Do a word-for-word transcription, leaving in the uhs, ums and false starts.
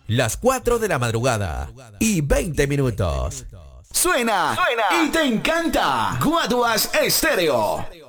las cuatro de la madrugada y veinte minutos. Suena, Suena y te encanta. Guaduas Estéreo.